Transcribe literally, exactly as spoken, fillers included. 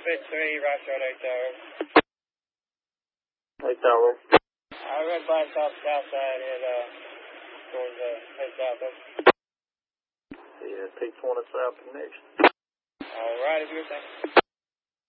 Bit three, Roger on eight Tower. eight Tower. I red by south, south side and, uh, towards, uh, head south of. Yeah, P twenty south next. All right, if you're saying.